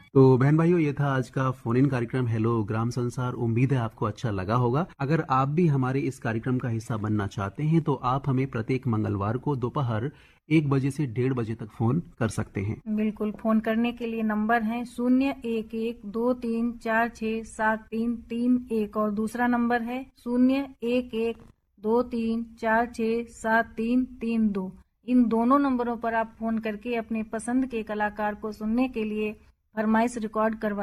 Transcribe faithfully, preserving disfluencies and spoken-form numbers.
तो बहन भाइयों, ये था आज का फोन इन कार्यक्रम हेलो ग्राम संसार। उम्मीद है आपको अच्छा लगा होगा। अगर आप भी हमारे इस कार्यक्रम का हिस्सा बनना चाहते हैं तो आप हमें प्रत्येक मंगलवार को दोपहर एक बजे से डेढ़ बजे तक फोन कर सकते हैं। बिल्कुल, फोन करने के लिए नंबर है शून्य एक एक दो तीन चार छः सात तीन तीन एक और दूसरा नंबर है शून्य एक एक दो तीन चार छः सात तीन तीन दो। इन दोनों नंबरों पर आप फोन करके अपने पसंद के कलाकार को सुनने के लिए फरमाइश रिकॉर्ड करवा